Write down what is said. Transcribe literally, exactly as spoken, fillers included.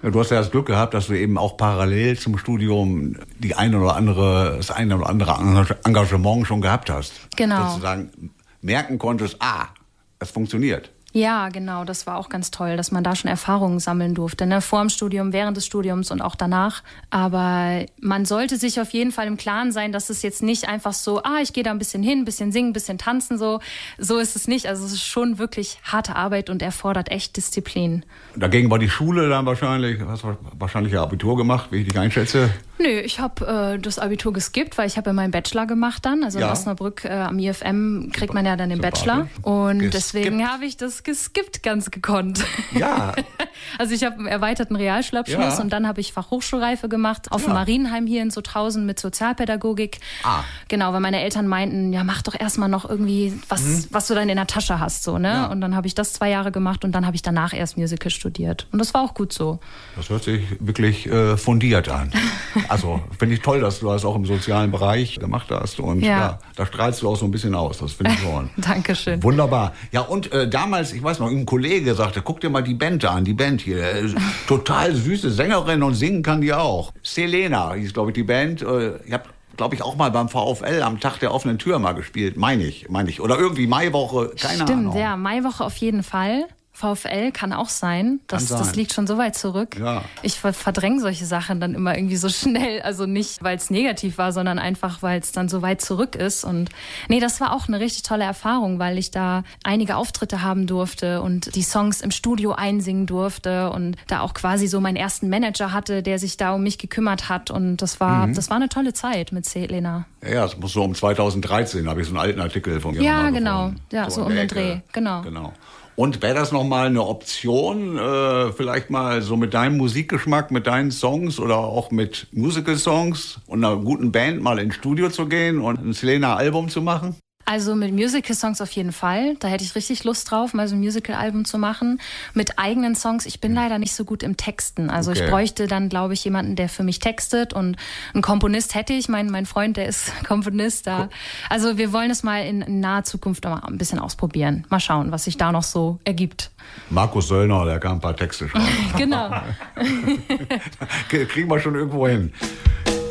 Du hast ja das Glück gehabt, dass du eben auch parallel zum Studium die eine oder andere, das eine oder andere Engagement schon gehabt hast. Genau. Sozusagen merken konntest, ah, es funktioniert. Ja, genau, das war auch ganz toll, dass man da schon Erfahrungen sammeln durfte, ne? Vor dem Studium, während des Studiums und auch danach. Aber man sollte sich auf jeden Fall im Klaren sein, dass es jetzt nicht einfach so, ah, ich gehe da ein bisschen hin, ein bisschen singen, ein bisschen tanzen, so. So ist es nicht. Also es ist schon wirklich harte Arbeit und erfordert echt Disziplin. Dagegen war die Schule dann wahrscheinlich, hast du wahrscheinlich ja Abitur gemacht, wie ich dich einschätze. Nö, ich habe äh, das Abitur geskippt, weil ich habe ja meinen Bachelor gemacht dann. Also ja. in Osnabrück äh, am I F M kriegt man ja dann den Bachelor. Und geskippt. Deswegen habe ich das geskippt ganz gekonnt. Ja. Also ich habe einen erweiterten Realschulabschluss ja. und dann habe ich Fachhochschulreife gemacht auf ja. dem Marienheim hier in Sutthausen mit Sozialpädagogik. Ah. Genau, weil meine Eltern meinten, ja mach doch erstmal noch irgendwie was, mhm. was du dann in der Tasche hast. So, ne? Ja. Und dann habe ich das zwei Jahre gemacht und dann habe ich danach erst Musical studiert. Und das war auch gut so. Das hört sich wirklich äh, fundiert an. Also finde ich toll, dass du das auch im sozialen Bereich gemacht hast. Und ja, ja da strahlst du auch so ein bisschen aus. Das finde ich schon. Dankeschön. Wunderbar. Ja, und äh, damals, ich weiß noch, ein Kollege sagte, guck dir mal die Band an, die Band hier. Äh, total süße Sängerin und singen kann die auch. Selena hieß, glaube ich, die Band. Äh, ich habe, glaube ich, auch mal beim VfL am Tag der offenen Tür mal gespielt. Meine ich, meine ich. Oder irgendwie Maiwoche, keine Stimmt, Ahnung. Stimmt, ja, Maiwoche auf jeden Fall. VfL kann auch sein. Das, kann sein. Das liegt schon so weit zurück. Ja. Ich verdränge solche Sachen dann immer irgendwie so schnell. Also nicht, weil es negativ war, sondern einfach, weil es dann so weit zurück ist. Und nee, das war auch eine richtig tolle Erfahrung, weil ich da einige Auftritte haben durfte und die Songs im Studio einsingen durfte und da auch quasi so meinen ersten Manager hatte, der sich da um mich gekümmert hat. Und das war, mhm. das war eine tolle Zeit mit Selena. Ja, es muss so um zweitausenddreizehn, habe ich so einen alten Artikel von ihr Ja, mal genau. gefunden. Ja, so, so um den Dreh. Genau. genau. Und wäre das nochmal eine Option, äh, vielleicht mal so mit deinem Musikgeschmack, mit deinen Songs oder auch mit Musical-Songs und einer guten Band mal ins Studio zu gehen und ein Selena-Album zu machen? Also mit Musical-Songs auf jeden Fall. Da hätte ich richtig Lust drauf, mal so ein Musical-Album zu machen. Mit eigenen Songs. Ich bin leider nicht so gut im Texten. Also okay. ich bräuchte dann, glaube ich, jemanden, der für mich textet. Und einen Komponist hätte ich. Mein, mein Freund, der ist Komponist da. Also wir wollen es mal in, in naher Zukunft mal ein bisschen ausprobieren. Mal schauen, was sich da noch so ergibt. Markus Söllner, der kann ein paar Texte schreiben. Genau. Kriegen wir schon irgendwo hin.